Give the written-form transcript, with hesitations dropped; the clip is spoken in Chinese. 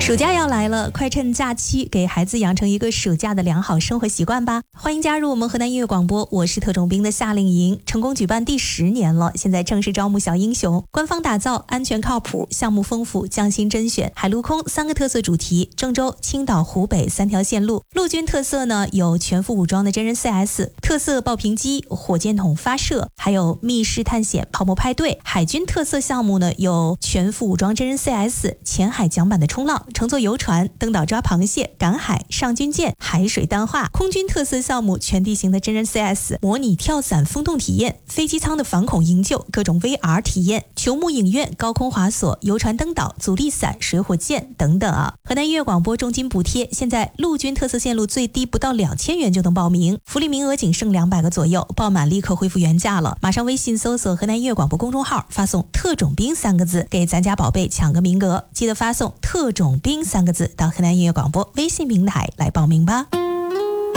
暑假要来了，快趁假期给孩子养成一个暑假的良好生活习惯吧。欢迎加入我们河南音乐广播，我是特种兵的夏令营，成功举办第10年了，现在正式招募小英雄。官方打造，安全靠谱，项目丰富，匠心甄选，海陆空3个特色主题，郑州、青岛、湖北3条线路。陆军特色呢有全副武装的真人 CS， 特色爆屏机、火箭筒发射，还有密室探险、泡沫派对。海军特色项目呢有全副武装真人 CS、浅海桨板的冲浪，乘坐游船、登岛抓螃蟹、赶海、上军舰、海水淡化。空军特色项目全地形的真人 CS， 模拟跳伞风洞体验，飞机舱的反恐营救，各种 VR 体验，球幕影院、高空滑索、游船登岛、阻力伞、水火箭等等啊。河南音乐广播重金补贴，现在陆军特色线路最低不到2000元就能报名，福利名额仅剩200个左右，报满立刻恢复原价了。马上微信搜索河南音乐广播公众号，发送特种兵3个字，给咱家宝贝抢个名额。记得发送特种兵3个字到河南音乐广播微信平台来报名吧。